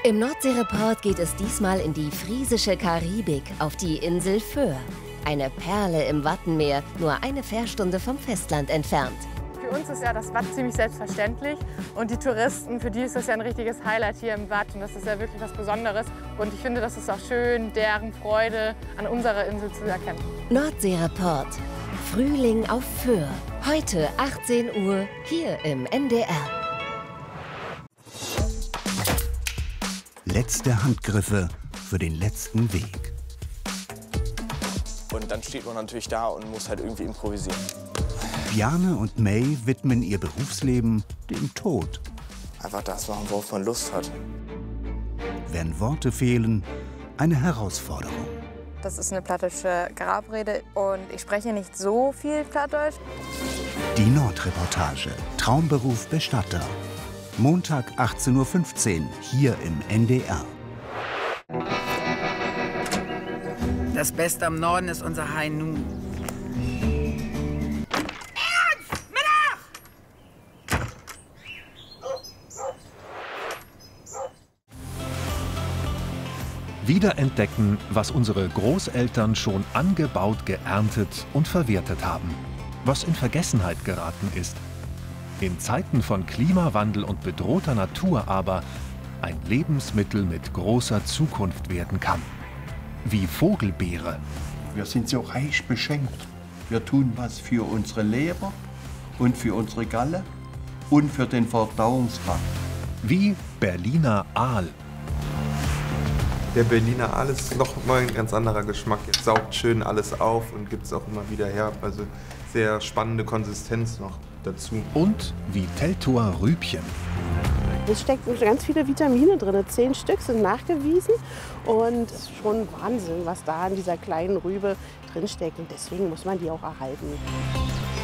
Im Nordseereport geht es diesmal in die friesische Karibik, auf die Insel Föhr. Eine Perle im Wattenmeer, nur eine Fährstunde vom Festland entfernt. Für uns ist ja das Watt ziemlich selbstverständlich und die Touristen, für die ist das ja ein richtiges Highlight hier im Watt und das ist ja wirklich was Besonderes. Und ich finde, das ist auch schön, deren Freude an unserer Insel zu erkennen. Nordseereport. Frühling auf Föhr. Heute 18 Uhr hier im NDR. Letzte Handgriffe für den letzten Weg. Und dann steht man natürlich da und muss halt irgendwie improvisieren. Bjarne und May widmen ihr Berufsleben dem Tod. Einfach das machen, worauf man Lust hat. Wenn Worte fehlen, eine Herausforderung. Das ist eine plattische Grabrede und ich spreche nicht so viel Plattdeutsch. Die Nordreportage. Traumberuf Bestatter. Montag 18:15 Uhr hier im NDR. Das Beste am Norden ist unser High Noon. Wiederentdecken, was unsere Großeltern schon angebaut, geerntet und verwertet haben. Was in Vergessenheit geraten ist. In Zeiten von Klimawandel und bedrohter Natur aber ein Lebensmittel mit großer Zukunft werden kann. Wie Vogelbeere. Wir sind so reich beschenkt. Wir tun was für unsere Leber und für unsere Galle und für den Verdauungstrakt. Wie Berliner Aal. Der Berliner Aal ist noch mal ein ganz anderer Geschmack. Es saugt schön alles auf und gibt es auch immer wieder her. Also sehr spannende Konsistenz noch dazu. Und wie Teltower Rübchen. Es stecken ganz viele Vitamine drin. 10 Stück sind nachgewiesen. Und es ist schon Wahnsinn, was da in dieser kleinen Rübe drinsteckt. Und deswegen muss man die auch erhalten.